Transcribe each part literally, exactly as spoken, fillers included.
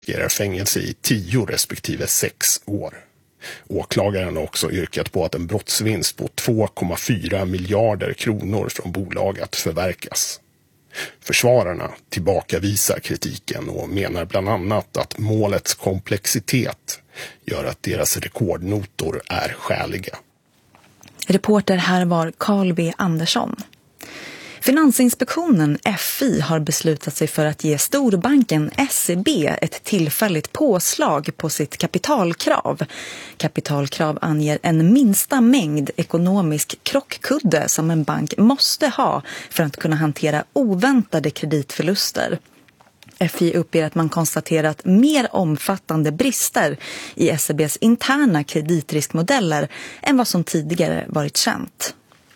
ger fängelse i tio respektive sex år. Åklagaren har också yrkat på att en brottsvinst på två komma fyra miljarder kronor från bolaget förverkas. Försvararna tillbakavisar kritiken och menar bland annat att målets komplexitet gör att deras rekordnotor är skäliga. Reporter här var Carl B. Andersson. Finansinspektionen F I har beslutat sig för att ge storbanken S E B ett tillfälligt påslag på sitt kapitalkrav. Kapitalkrav anger en minsta mängd ekonomisk krockkudde som en bank måste ha för att kunna hantera oväntade kreditförluster. F I uppger att man konstaterat mer omfattande brister i S E B:s interna kreditriskmodeller än vad som tidigare varit känt.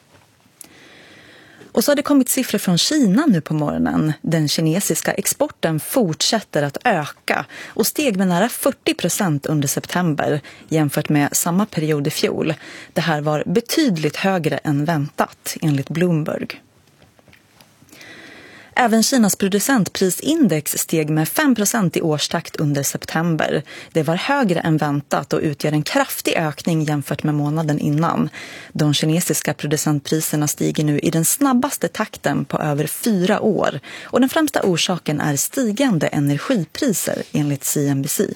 Och så har det kommit siffror från Kina nu på morgonen. Den kinesiska exporten fortsätter att öka och steg med nära fyrtio procent under september jämfört med samma period i fjol. Det här var betydligt högre än väntat enligt Bloomberg. Även Kinas producentprisindex steg med fem procent i årstakt under september. Det var högre än väntat och utgör en kraftig ökning jämfört med månaden innan. De kinesiska producentpriserna stiger nu i den snabbaste takten på över fyra år. Och den främsta orsaken är stigande energipriser enligt C N B C.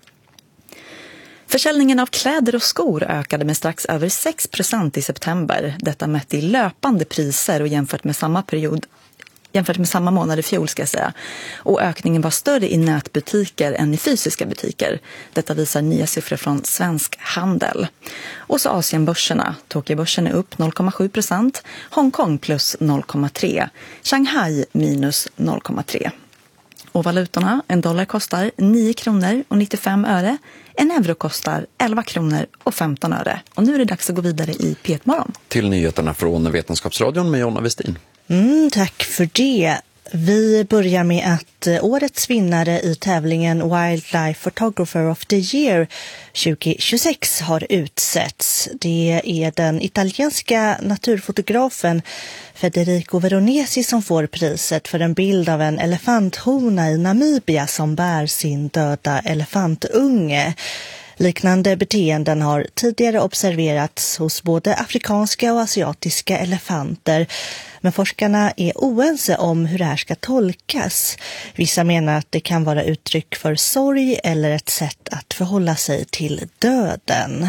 Försäljningen av kläder och skor ökade med strax över sex procent i september. Detta mätt i löpande priser och jämfört med samma period jämfört med samma månad i fjol ska jag säga. Och ökningen var större i nätbutiker än i fysiska butiker. Detta visar nya siffror från Svensk Handel. Och så Asienbörserna. Tokyobörsen är upp noll komma sju procent. Hongkong plus noll komma tre. Shanghai minus noll komma tre. Och valutorna, en dollar kostar nio kronor och nittiofem öre. En euro kostar elva kronor och femton öre. Och nu är det dags att gå vidare i P ett-morgon. Till nyheterna från Vetenskapsradion med Jonna Westin. Mm, tack för det. Vi börjar med att årets vinnare i tävlingen Wildlife Photographer of the Year tjugo tjugosex har utsetts. Det är den italienska naturfotografen Federico Veronesi som får priset för en bild av en elefanthona i Namibia som bär sin döda elefantunge. Liknande beteenden har tidigare observerats hos både afrikanska och asiatiska elefanter. Men forskarna är oense om hur det här ska tolkas. Vissa menar att det kan vara uttryck för sorg eller ett sätt att förhålla sig till döden.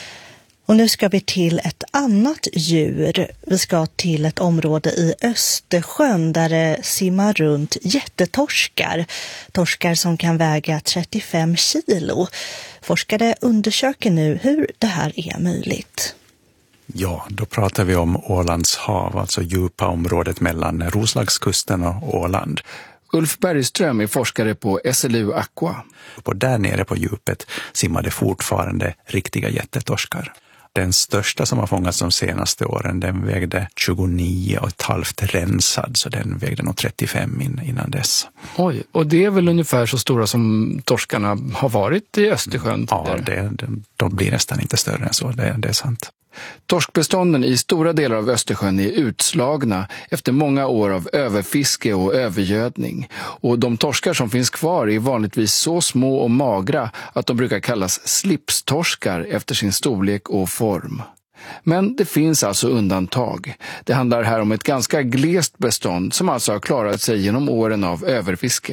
Och nu ska vi till ett annat djur. Vi ska till ett område i Östersjön där det simmar runt jättetorskar. Torskar som kan väga trettiofem kilo. Forskare undersöker nu hur det här är möjligt. Ja, då pratar vi om Ålands hav, alltså djupa området mellan Roslagskusten och Åland. Ulf Bergström är forskare på S L U Aqua. Och där nere på djupet simmade fortfarande riktiga jättetorskar. Den största som har fångats de senaste åren, den vägde tjugonio och ett halvt rensad, så den vägde nog trettiofem in, innan dess. Oj, och det är väl ungefär så stora som torskarna har varit i Östersjön? Ja, det, de, de blir nästan inte större än så, det, det är sant. Torskbestånden i stora delar av Östersjön är utslagna efter många år av överfiske och övergödning. Och de torskar som finns kvar är vanligtvis så små och magra att de brukar kallas slipstorskar efter sin storlek och form. Men det finns alltså undantag. Det handlar här om ett ganska glest bestånd som alltså har klarat sig genom åren av överfiske.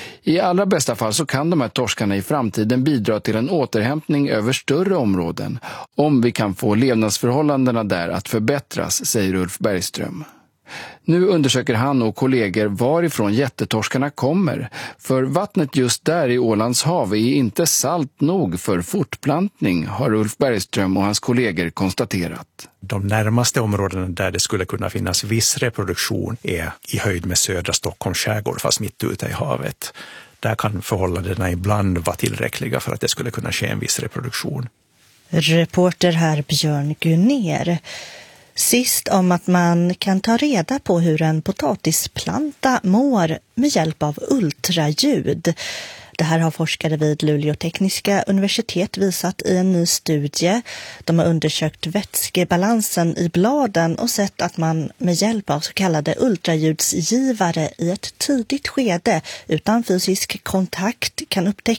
I allra bästa fall så kan de här torskarna i framtiden bidra till en återhämtning över större områden om vi kan få levnadsförhållandena där att förbättras, säger Ulf Bergström. Nu undersöker han och kollegor varifrån jättetorskarna kommer, för vattnet just där i Ålands hav är inte salt nog för fortplantning, har Ulf Bergström och hans kollegor konstaterat. De närmaste områdena där det skulle kunna finnas viss reproduktion är i höjd med södra Stockholms skärgård, fast mitt ute i havet. Där kan förhållandena ibland vara tillräckliga för att det skulle kunna ske en viss reproduktion. Reporter här Björn Gunner. Sist om att man kan ta reda på hur en potatisplanta mår med hjälp av ultraljud. Det här har forskare vid Luleå tekniska universitet visat i en ny studie. De har undersökt vätskebalansen i bladen och sett att man med hjälp av så kallade ultraljudsgivare i ett tidigt skede utan fysisk kontakt kan upptäcka